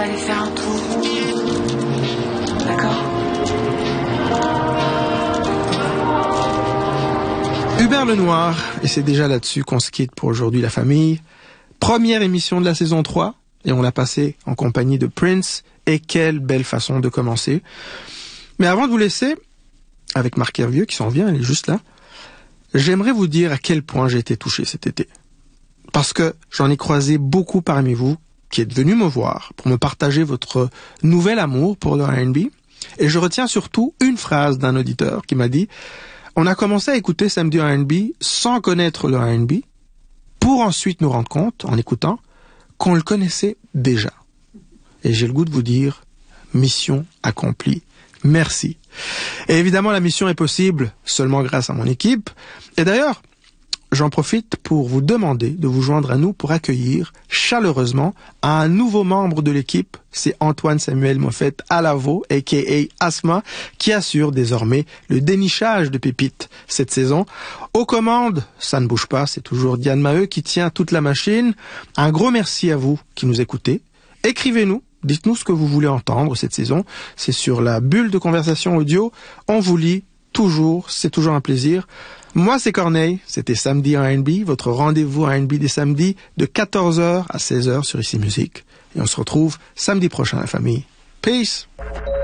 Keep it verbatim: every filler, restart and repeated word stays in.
aller faire un tour. D'accord? Hubert Lenoir, et c'est déjà là-dessus qu'on se quitte pour aujourd'hui la famille. Première émission de la saison trois, et on l'a passée en compagnie de Prince, et quelle belle façon de commencer. Mais avant de vous laisser, avec Marc Hervieux qui s'en vient, il est juste là, j'aimerais vous dire à quel point j'ai été touché cet été. Parce que j'en ai croisé beaucoup parmi vous qui êtes venus me voir pour me partager votre nouvel amour pour le R and B. Et je retiens surtout une phrase d'un auditeur qui m'a dit « On a commencé à écouter Samedi R and B sans connaître le R and B, pour ensuite nous rendre compte, en écoutant, qu'on le connaissait déjà. » Et j'ai le goût de vous dire « Mission accomplie. Merci. » Et évidemment, la mission est possible seulement grâce à mon équipe. Et d'ailleurs, j'en profite pour vous demander de vous joindre à nous pour accueillir chaleureusement un nouveau membre de l'équipe. C'est Antoine Samuel Moffett Alavo, a k a. Asma, qui assure désormais le dénichage de pépites cette saison. Aux commandes, ça ne bouge pas, c'est toujours Diane Maheu qui tient toute la machine. Un gros merci à vous qui nous écoutez. Écrivez-nous. Dites-nous ce que vous voulez entendre cette saison. C'est sur la bulle de conversation audio. On vous lit toujours. C'est toujours un plaisir. Moi, c'est Corneille. C'était Samedi R and B, votre rendez-vous R and B des samedis de quatorze heures à seize heures sur Ici Musique. Et on se retrouve samedi prochain, la famille. Peace!